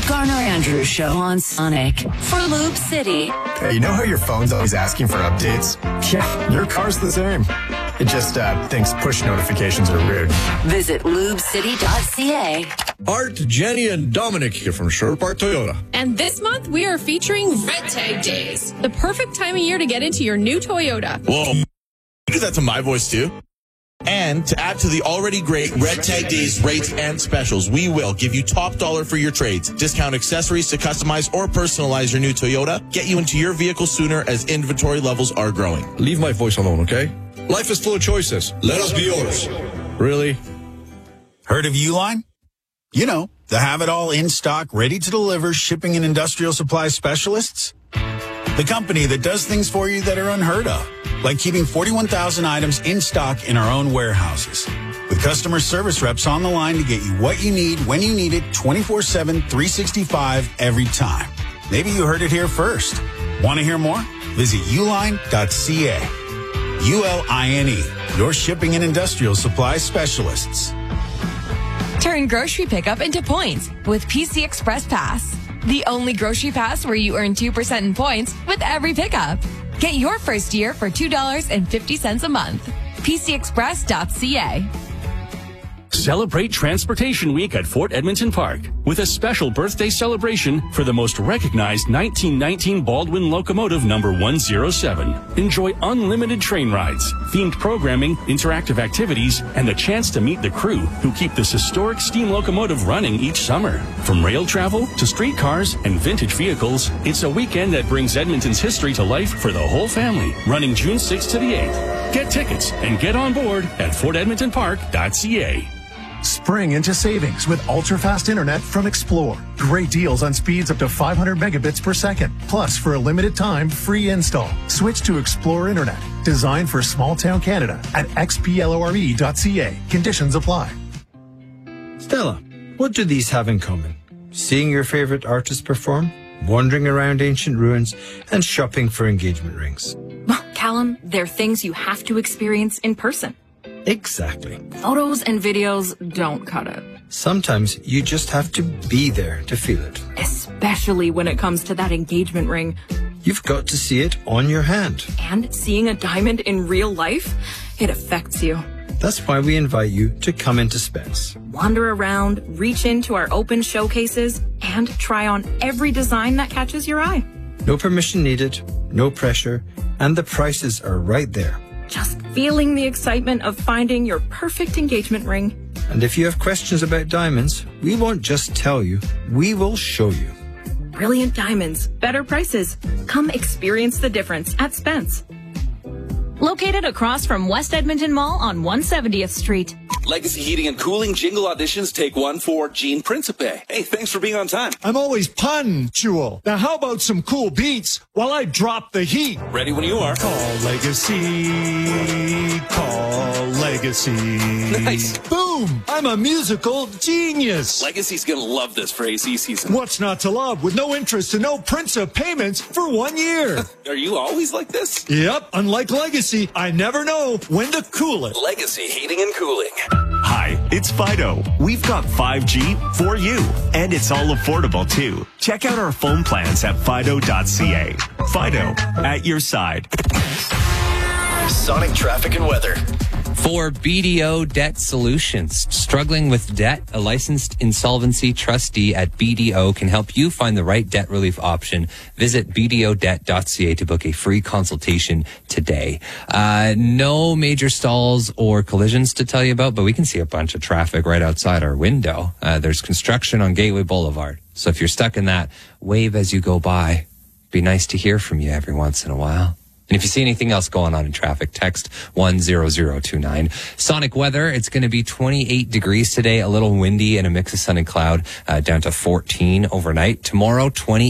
Garner Andrews Show on Sonic for Loop City. Hey, you know how your phone's always asking for updates? Yeah, your car's the same. It just thinks push notifications are rude. Visit lubecity.ca. Art, Jenny, and Dominic here from Sherwood Park Toyota. And this month, we are featuring Red Tag Days, the perfect time of year to get into your new Toyota. Whoa, you do that to my voice too? And to add to the already great Red Tag Days rates and specials, we will give you top dollar for your trades, discount accessories to customize or personalize your new Toyota, get you into your vehicle sooner as inventory levels are growing. Leave my voice alone, okay? Life is full of choices. Let us be yours. Really? Heard of Uline? You know, the have-it-all in-stock, ready-to-deliver shipping and industrial supply specialists. The company that does things for you that are unheard of, like keeping 41,000 items in stock in our own warehouses. With customer service reps on the line to get you what you need, when you need it, 24/7, 365, every time. Maybe you heard it here first. Want to hear more? Visit uline.ca. ULINE, your shipping and industrial supply specialists. Turn grocery pickup into points with PC Express Pass. The only grocery pass where you earn 2% in points with every pickup. Get your first year for $2.50 a month. PCExpress.ca. Celebrate Transportation Week at Fort Edmonton Park with a special birthday celebration for the most recognized 1919 Baldwin locomotive number 107. Enjoy unlimited train rides, themed programming, interactive activities, and the chance to meet the crew who keep this historic steam locomotive running each summer. From rail travel to streetcars and vintage vehicles, it's a weekend that brings Edmonton's history to life for the whole family, running June 6th to the 8th. Get tickets and get on board at fortedmontonpark.ca. Spring into savings with ultra-fast internet from Explore. Great deals on speeds up to 500 megabits per second. Plus, for a limited time, free install. Switch to Explore Internet, designed for small-town Canada at xplore.ca. Conditions apply. Stella, what do these have in common? Seeing your favorite artist perform, wandering around ancient ruins, and shopping for engagement rings. Well, Callum, they're things you have to experience in person. Exactly. Photos and videos don't cut it. Sometimes you just have to be there to feel it. Especially when it comes to that engagement ring. You've got to see it on your hand. And seeing a diamond in real life, it affects you. That's why we invite you to come into Spence. Wander around, reach into our open showcases, and try on every design that catches your eye. No permission needed, no pressure, and the prices are right there. Just feeling the excitement of finding your perfect engagement ring. And if you have questions about diamonds, we won't just tell you, we will show you. Brilliant diamonds, better prices. Come experience the difference at Spence. Located across from West Edmonton Mall on 170th Street. Legacy Heating and Cooling Jingle Auditions take one for Gene Principe. Hey, thanks for being on time. I'm always punctual. Now how about some cool beats while I drop the heat? Ready when you are. Call Legacy. Call Legacy. Nice. Boom! I'm a musical genius. Legacy's gonna love this for AC season. What's not to love with no interest and no Principe payments for 1 year? Are you always like this? Yep. Unlike Legacy, I never know when to cool it. Legacy Heating and Cooling. Hi, it's Fido. We've got 5G for you, and it's all affordable too. Check out our phone plans at fido.ca. Fido, at your side. Sonic traffic and weather. For BDO Debt Solutions. Struggling with debt? A licensed insolvency trustee at BDO can help you find the right debt relief option. Visit bdodebt.ca to book a free consultation today. No major stalls or collisions to tell you about, but we can see a bunch of traffic right outside our window. There's construction on Gateway Boulevard. So if you're stuck in that, wave as you go by. Be nice to hear from you every once in a while. And if you see anything else going on in traffic, text 10029. Sonic weather, it's going to be 28 degrees today, a little windy and a mix of sun and cloud, down to 14 overnight. Tomorrow, 20